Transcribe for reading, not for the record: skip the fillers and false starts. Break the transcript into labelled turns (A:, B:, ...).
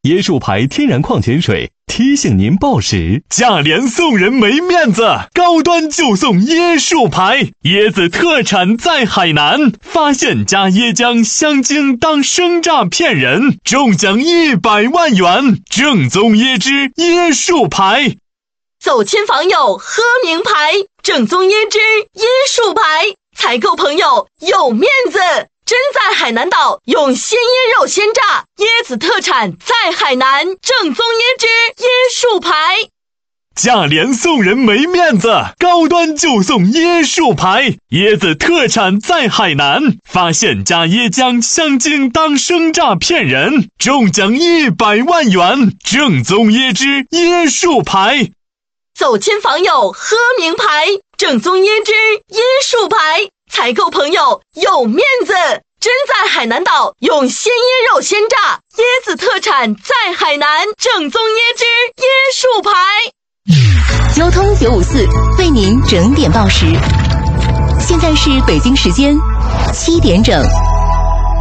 A: 椰树牌天然矿泉水提醒您报时，价廉送人没面子，高端就送椰树牌，椰子特产在海南，发现加椰浆香精当生榨骗人，中奖100万元，正宗椰汁椰树牌。
B: 走亲访友喝名牌，正宗椰汁椰树牌，采购朋友有面子。真在海南岛用鲜椰肉鲜榨，椰子特产在海南，正宗椰汁椰树牌。
A: 价廉送人没面子，高端就送椰树牌，椰子特产在海南，发现加椰浆香精当生榨骗人，中奖100万元，正宗椰汁椰树牌。
B: 走亲访友喝名牌，正宗椰汁椰树牌，采购朋友有面子。真在海南岛用鲜椰肉鲜榨，椰子特产在海南，正宗椰汁椰树牌。
C: 交通954为您整点报时，现在是北京时间7点整。